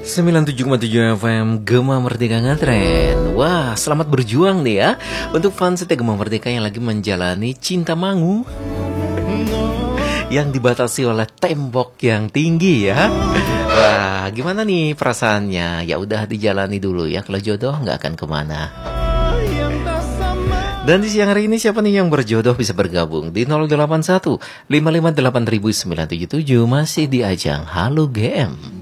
97,7 FM Gema Merdeka Ngetren. Wah, selamat berjuang nih ya untuk fans setia Gema Merdeka yang lagi menjalani cinta mangu yang dibatasi oleh tembok yang tinggi ya. Wah, gimana nih perasaannya? Ya udah dijalani dulu ya, kalau jodoh nggak akan kemana. Dan di siang hari ini siapa nih yang berjodoh bisa bergabung di 081 558 977 masih di ajang Halo GM.